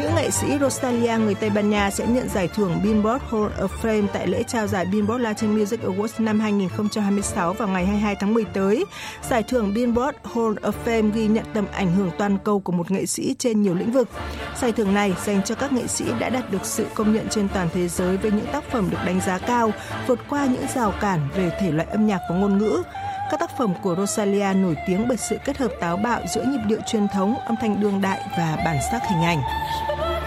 Nữ nghệ sĩ Rosalía người Tây Ban Nha sẽ nhận giải thưởng Billboard Hall of Fame tại lễ trao giải Billboard Latin Music Awards năm 2026 vào ngày 22 tháng 10 tới. Giải thưởng Billboard Hall of Fame ghi nhận tầm ảnh hưởng toàn cầu của một nghệ sĩ trên nhiều lĩnh vực. Giải thưởng này dành cho các nghệ sĩ đã đạt được sự công nhận trên toàn thế giới với những tác phẩm được đánh giá cao, vượt qua những rào cản về thể loại âm nhạc và ngôn ngữ. Các tác phẩm của Rosalía nổi tiếng bởi sự kết hợp táo bạo giữa nhịp điệu truyền thống, âm thanh đương đại và bản sắc hình ảnh.